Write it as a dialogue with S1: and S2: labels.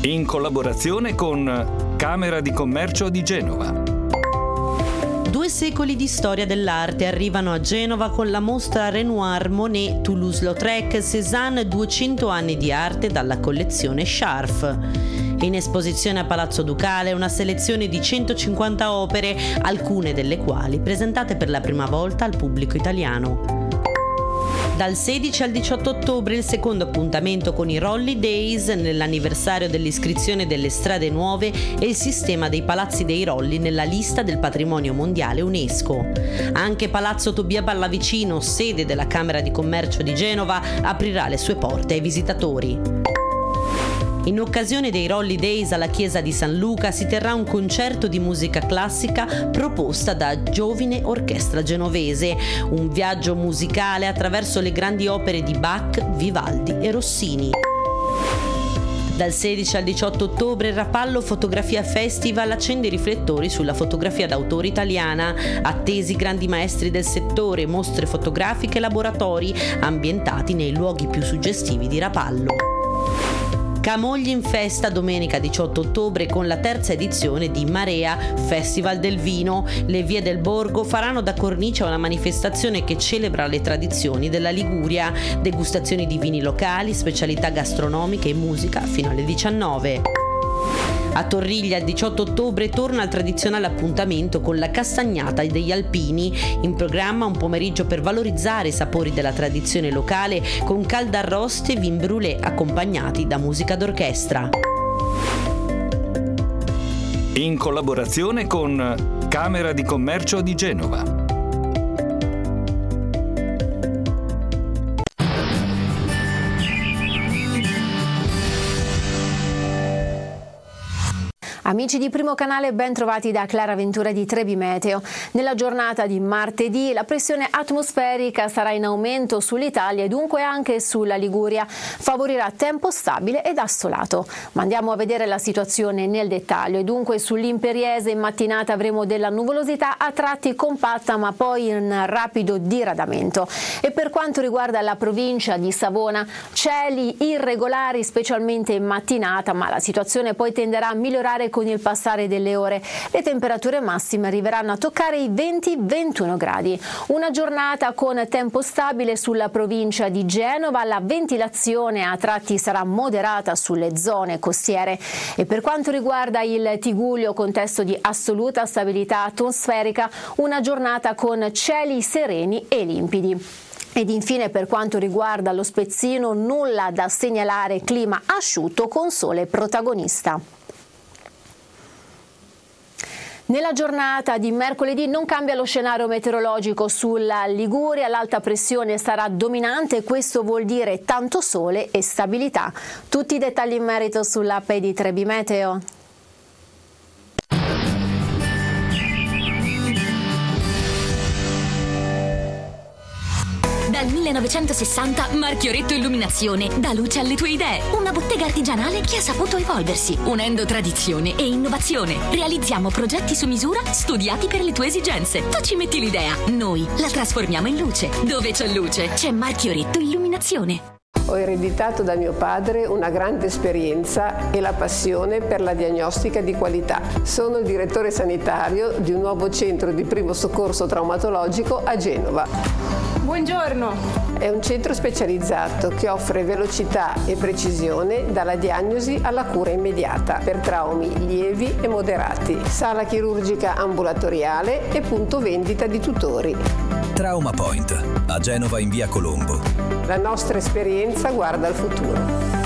S1: in collaborazione con Camera di Commercio di Genova.
S2: 2 secoli di storia dell'arte arrivano a Genova con la mostra Renoir, Monet, Toulouse-Lautrec, Cézanne, 200 anni di arte dalla collezione Scharf. In esposizione a Palazzo Ducale una selezione di 150 opere, alcune delle quali presentate per la prima volta al pubblico italiano. Dal 16 al 18 ottobre il secondo appuntamento con i Rolly Days, nell'anniversario dell'iscrizione delle strade nuove e il sistema dei palazzi dei Rolli nella lista del patrimonio mondiale UNESCO. Anche Palazzo Tobia Pallavicino, sede della Camera di Commercio di Genova, aprirà le sue porte ai visitatori. In occasione dei Rolly Days alla chiesa di San Luca si terrà un concerto di musica classica proposta da Giovine Orchestra Genovese, un viaggio musicale attraverso le grandi opere di Bach, Vivaldi e Rossini. Dal 16 al 18 ottobre il Rapallo Fotografia Festival accende i riflettori sulla fotografia d'autore italiana, attesi grandi maestri del settore, mostre fotografiche e laboratori ambientati nei luoghi più suggestivi di Rapallo. Camogli in festa domenica 18 ottobre con la terza edizione di Marea, Festival del Vino. Le vie del borgo faranno da cornice a una manifestazione che celebra le tradizioni della Liguria, degustazioni di vini locali, specialità gastronomiche e musica fino alle 19. A Torriglia il 18 ottobre torna il tradizionale appuntamento con la castagnata degli alpini. In programma un pomeriggio per valorizzare i sapori della tradizione locale con caldarroste e vin brûlé accompagnati da musica d'orchestra.
S1: In collaborazione con Camera di Commercio di Genova.
S3: Amici di Primo Canale, ben trovati da Clara Ventura di Trebi Meteo. Nella giornata di martedì la pressione atmosferica sarà in aumento sull'Italia e dunque anche sulla Liguria. Favorirà tempo stabile ed assolato. Ma andiamo a vedere la situazione nel dettaglio. E dunque sull'Imperiese in mattinata avremo della nuvolosità a tratti compatta ma poi in rapido diradamento. E per quanto riguarda la provincia di Savona, cieli irregolari specialmente in mattinata, ma la situazione poi tenderà a migliorare con il passare delle ore. Le temperature massime arriveranno a toccare i 20-21 gradi. Una giornata con tempo stabile sulla provincia di Genova, la ventilazione a tratti sarà moderata sulle zone costiere. E per quanto riguarda il Tigullio, contesto di assoluta stabilità atmosferica, una giornata con cieli sereni e limpidi. Ed infine per quanto riguarda lo Spezzino, nulla da segnalare, clima asciutto con sole protagonista. Nella giornata di mercoledì non cambia lo scenario meteorologico sulla Liguria, l'alta pressione sarà dominante, questo vuol dire tanto sole e stabilità. Tutti i dettagli in merito sull'app di Trebi Meteo.
S4: Dal 1960 Marchioretto Illuminazione dà luce alle tue idee. Una bottega artigianale che ha saputo evolversi, unendo tradizione e innovazione. Realizziamo progetti su misura studiati per le tue esigenze. Tu ci metti l'idea, noi la trasformiamo in luce. Dove c'è luce, c'è Marchioretto Illuminazione.
S5: Ho ereditato da mio padre una grande esperienza e la passione per la diagnostica di qualità. Sono il direttore sanitario di un nuovo centro di primo soccorso traumatologico a Genova.
S6: Buongiorno!
S5: È un centro specializzato che offre velocità e precisione dalla diagnosi alla cura immediata per traumi lievi e moderati, sala chirurgica ambulatoriale e punto vendita di tutori.
S7: Trauma Point, a Genova in via Colombo.
S5: La nostra esperienza guarda al futuro.